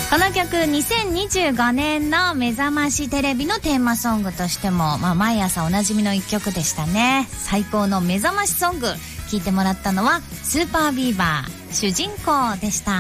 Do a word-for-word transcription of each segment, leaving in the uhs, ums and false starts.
この曲にせんにじゅうごねんの目覚ましテレビのテーマソングとしても、まあ、毎朝おなじみの一曲でしたね。最高の目覚ましソング聴いてもらったのはスーパービーバー主人公でした。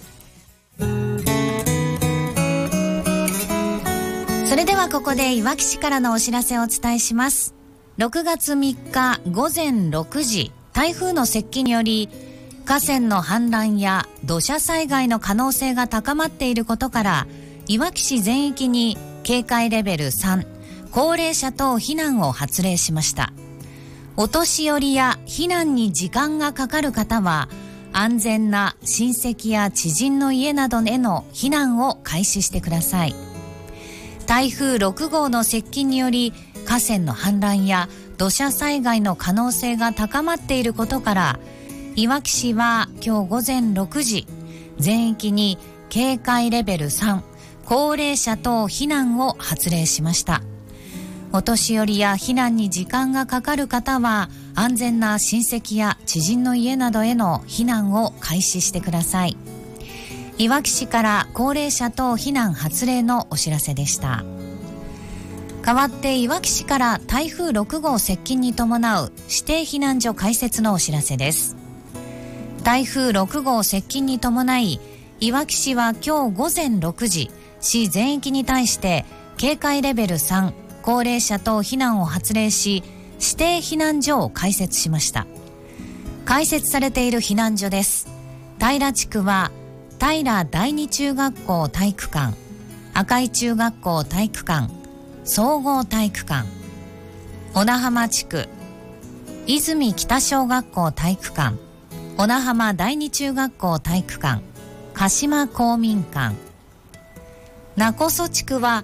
それではここでいわき市からのお知らせをお伝えします。ろくがつみっかごぜんろくじ、台風の接近により河川の氾濫や土砂災害の可能性が高まっていることから、いわき市全域に警戒レベルさん、高齢者等避難を発令しました。お年寄りや避難に時間がかかる方は、安全な親戚や知人の家などへの避難を開始してください。台風ろくごうの接近により河川の氾濫や土砂災害の可能性が高まっていることから、いわき市は今日ごぜんろくじ、全域に警戒レベルさん、高齢者等避難を発令しました。お年寄りや避難に時間がかかる方は、安全な親戚や知人の家などへの避難を開始してください。いわき市から高齢者等避難発令のお知らせでした。代わっていわき市から台風ろくごう接近に伴う指定避難所開設のお知らせです。台風ろくごう接近に伴い、いわき市は今日ごぜんろくじ、市全域に対して警戒レベルさん、高齢者等避難を発令し、指定避難所を開設しました。開設されている避難所です。平地区は平第二中学校体育館、赤井中学校体育館、総合体育館。小名浜地区、泉北小学校体育館、小名浜第二中学校体育館、鹿島公民館。勿来地区は